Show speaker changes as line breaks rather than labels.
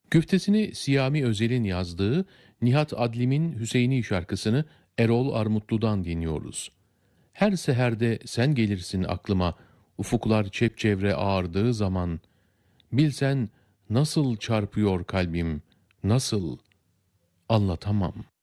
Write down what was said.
Güftesini Siyami Özel'in yazdığı Nihat Adlim'in Hüseyini şarkısını Erol Armutlu'dan dinliyoruz. Her seherde sen gelirsin aklıma, ufuklar çepçevre ağardığı zaman. Bilsen nasıl çarpıyor kalbim, nasıl anlatamam.